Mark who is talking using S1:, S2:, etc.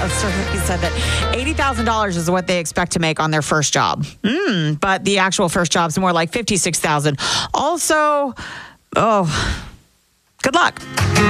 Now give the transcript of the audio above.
S1: a survey said that $80,000 is what they expect to make on their first job. But the actual first job's more like $56,000. Also, good luck.